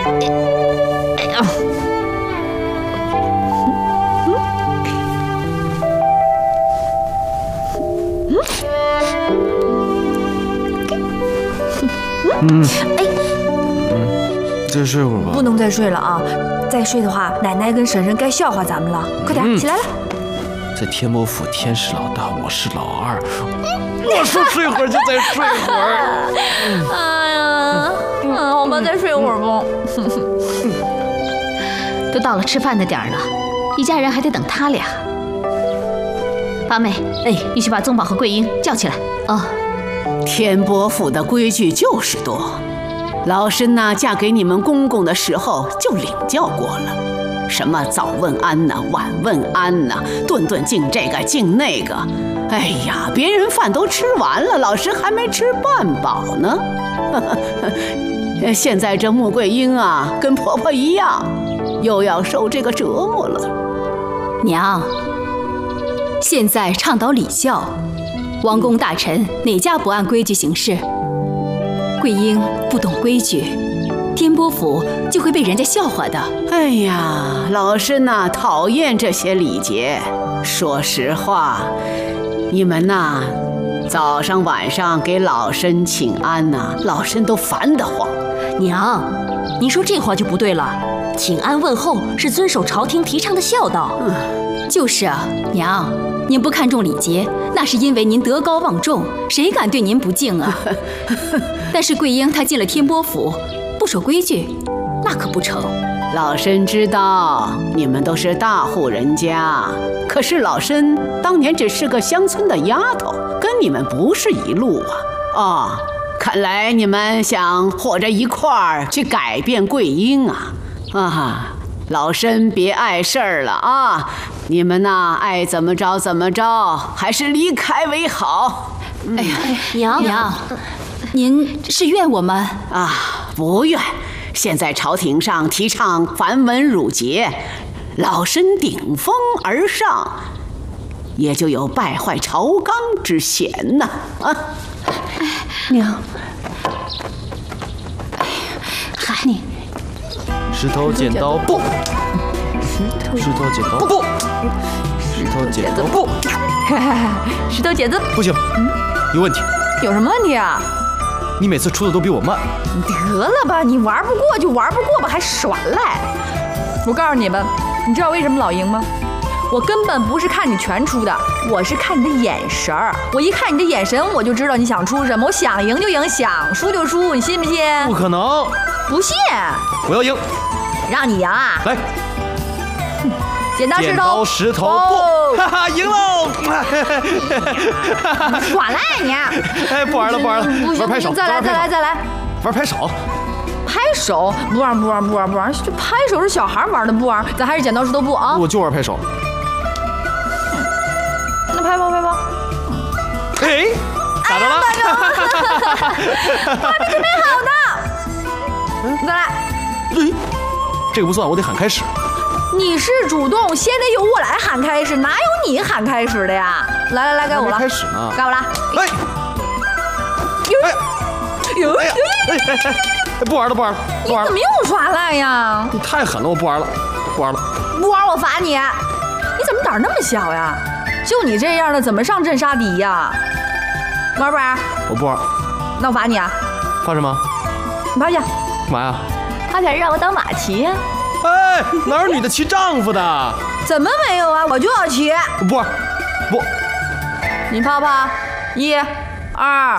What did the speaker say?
再睡会儿吧。 不能再睡了啊！再睡的话，奶奶跟婶婶该笑话咱们了。快点起来了。 在天魔府，天是老大，我是老二。我说睡会儿就再睡会儿。 哎呀，好吧，再睡会儿吧。 都到了吃饭的点了，一家人还得等他俩。八妹，你去把宗宝和桂英叫起来。 哦，天波府的规矩就是多。老身呐，嫁给你们公公的时候就领教过了，什么早问安呐，晚问安呐，顿顿敬这个敬那个。哎呀，别人饭都吃完了，老身还没吃半饱呢。现在这穆桂英啊，跟婆婆一样，又要受这个折磨了。 娘，现在倡导礼教，王公大臣哪家不按规矩行事？桂英不懂规矩，天波府就会被人家笑话的。 哎呀，老身呐，讨厌这些礼节。说实话，你们呐，早上晚上给老身请安呐，老身都烦得慌。 娘，您说这话就不对了。请安问候是遵守朝廷提倡的孝道。 就是啊，娘，您不看重礼节，那是因为您德高望重，谁敢对您不敬啊？但是桂英她进了天波府，不守规矩，那可不成。 老身知道你们都是大户人家，可是老身当年只是个乡村的丫头，跟你们不是一路啊。哦，看来你们想伙着一块儿去改变桂英啊！啊，老身别碍事儿了啊！你们呐，爱怎么着怎么着，还是离开为好。 哎呀，娘，您是怨我们啊？不怨。现在朝廷上提倡繁文缛节，老身顶风而上，也就有败坏朝纲之嫌呐！啊， 娘，嗨，你石头剪刀布，石头剪刀布，石头剪刀布， 石头剪子， 不行，有问题。 有什么问题啊？ 你每次出的都比我慢。 得了吧，你玩不过就玩不过吧，还耍赖。我告诉你们，你知道为什么老赢吗？我根本不是看你拳出的，我是看你的眼神儿。我一看你的眼神，我就知道你想出什么。我想赢就赢，想输就输，你信不信？ 不可能！ 不信？ 我要赢！ 让你赢啊！ 来， 剪刀石头， 剪刀石头布，哈哈，赢喽！ 耍赖你！ 哎，不玩了，不玩了，玩拍手， 再来， 玩拍手。 拍手不玩，就拍手是小孩玩的，不玩，咱还是剪刀石头布啊！ 我就玩拍手。 那拍吧。 哎，咋的了？ 还没准备好呢。再来。 这个不算，我得喊开始。 你是主动，先得由我来喊开始，哪有你喊开始的呀？来，该我了。 开始呢。 该我了。 哎，不玩了。 你怎么又耍赖呀？ 你太狠了，我不玩了。不玩我罚你。你怎么胆儿那么小呀？就你这样的，怎么上阵杀敌呀？玩不玩？ 我不玩。 那我罚你啊。 罚什么？ 你趴下。 干嘛呀？ 他想让我当马骑呀。 哎，哪有女的骑丈夫的？ 怎么没有啊？我就要骑。 不玩，不。 你趴不趴？1、2、